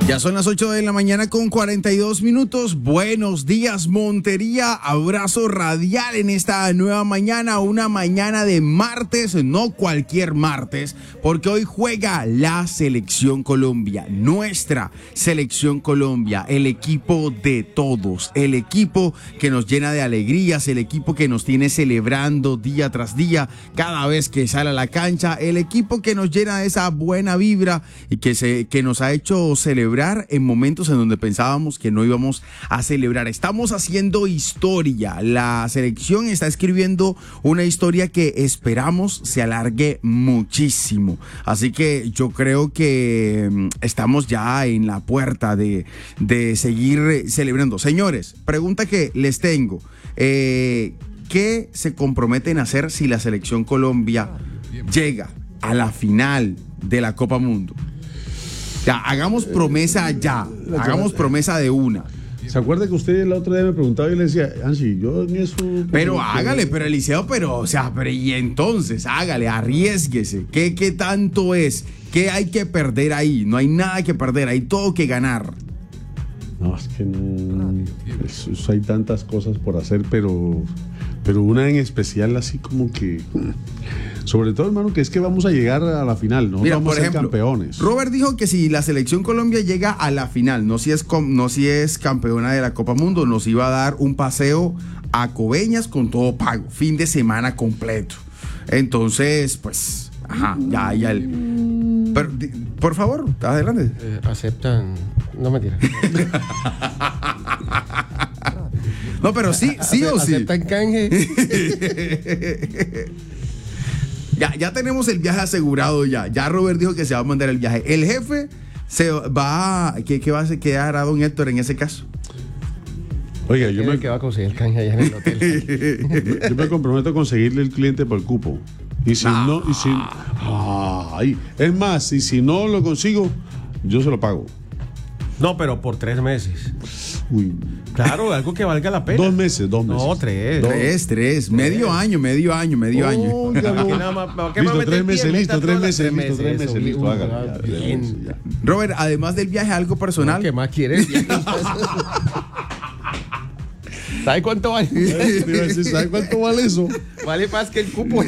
Ya son las 8 de la mañana con 42 minutos. Buenos días, Montería. Abrazo radial en esta nueva mañana, una mañana de martes, no cualquier martes, porque hoy juega la Selección Colombia, nuestra Selección Colombia, el equipo de todos, el equipo que nos llena de alegrías, el equipo que nos tiene celebrando día tras día, cada vez que sale a la cancha, el equipo que nos llena de esa buena vibra y que nos ha hecho celebrar en momentos en donde pensábamos que no íbamos a celebrar. Estamos haciendo historia. La selección está escribiendo una historia que esperamos se alargue muchísimo. Así que yo creo que estamos ya en la puerta de seguir celebrando. Señores, pregunta que les tengo. ¿Qué se comprometen a hacer si la selección Colombia llega a la final de la Copa Mundo? Ya, hagamos promesa ya, hagamos promesa de una. ¿Se acuerda que usted el otro día me preguntaba y le decía, Ansi, yo en eso... Pero hágale, pero Eliseo, y entonces, hágale, arriésguese. ¿Qué tanto es? ¿Qué hay que perder ahí? No hay nada que perder, hay todo que ganar. No, es que no... Eso hay tantas cosas por hacer, pero una en especial así como que... Sobre todo, hermano, que es que vamos a llegar a la final, no vamos a ser campeones. Robert dijo que si la selección Colombia llega a la final, no si es campeona de la Copa Mundo, nos iba a dar un paseo a Coveñas con todo pago, fin de semana completo. Entonces, pues, ya. Pero, por favor, adelante. Aceptan, no mentira. No, pero sí o sí. Aceptan canje. Ya tenemos el viaje asegurado ya. Ya Robert dijo que se va a mandar el viaje. El jefe se va. ¿Qué va a hacer? ¿Qué hará don Héctor en ese caso? Oiga, que va a conseguir el canje allá en el hotel. Yo me comprometo a conseguirle el cliente por el cupo. Y si no, es más, y si no lo consigo, yo se lo pago. No, pero por 3 meses. Uy. Claro, algo que valga la pena. 2 meses. No, 3. 3. Medio año. Oh, ya no. Listo, 3 meses, listo. Hágalo. Robert, además del viaje, algo personal. ¿Qué más quieres? ¿Sabe cuánto vale? ¿Sabe cuánto vale eso? Vale más que el cupo.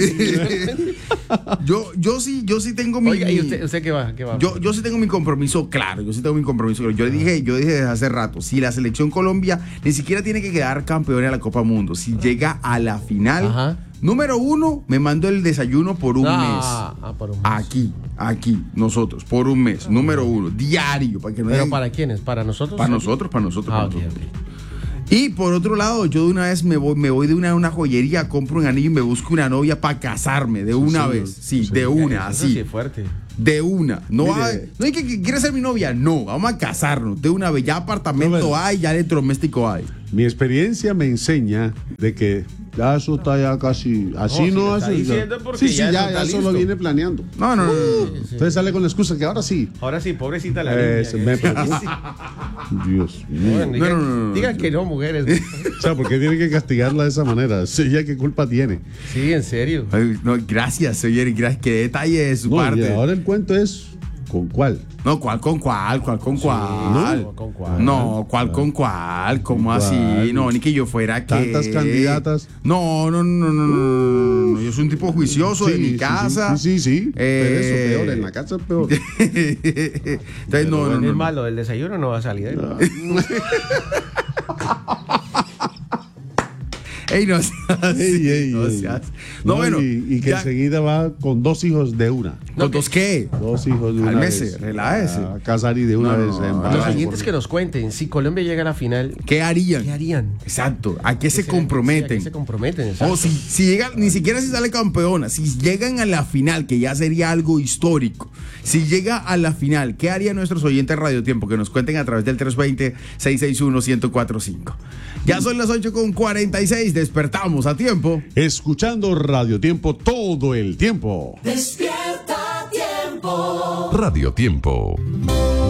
Yo sí tengo mi... Oiga, ¿y usted qué va? Yo sí tengo mi compromiso claro. Yo dije desde hace rato, si la selección Colombia ni siquiera tiene que quedar campeona de la Copa Mundo, si llega a la final, número 1, me mando el desayuno por un mes. Por un mes. Aquí, nosotros, por un mes. Número 1, diario. ¿Pero para quiénes? ¿Para nosotros? Para nosotros. Okay. Y por otro lado, yo de una vez me voy de una joyería, compro un anillo y me busco una novia para casarme de una vez. Sí, de una, así. Eso sí es fuerte. De una. No hay que quiere ser mi novia. No, vamos a casarnos de una vez. Ya apartamento hay, ya electrodoméstico hay. Mi experiencia me enseña de que ya eso está ya casi. Así no hace. Sí, ya eso lo viene planeando. No. Entonces sale con la excusa que ahora sí. Ahora sí, pobrecita la niña. Dios mío. Bueno, digan que no, mujeres. O sea, ¿por qué tienen que castigarla de esa manera? Sí, ¿ya qué culpa tiene? Sí, en serio. Ay, no, gracias, oye, gracias. Qué detalle de su parte. Y ahora el cuento es ¿con cuál? No, ¿cuál con cuál? No, ¿con cuál? ¿Cómo así? No, ni que yo fuera que... ¿Tantas candidatas? No. Yo soy un tipo juicioso de mi casa. Sí. Pero eso peor, en la casa es peor. Entonces, no. Es malo, el desayuno no va a salir. Ey, no seas. No, bueno. Y que enseguida va con 2 hijos de una. ¿Con 2 qué? 2 hijos de una vez. Relájese. A casar y de una vez. Los siguientes que nos cuenten, si Colombia llega a la final, ¿qué harían? Exacto. ¿A qué se comprometen? ¿A qué se comprometen? Exacto. O si llegan, ni siquiera si sale campeona, si llegan a la final, que ya sería algo histórico. Si llega a la final, ¿qué harían nuestros oyentes de Radio Tiempo? Que nos cuenten a través del 320-661-1045. Ya son las 8:46, despertamos a tiempo. Escuchando Radio Tiempo todo el tiempo. Despierta Tiempo. Radio Tiempo.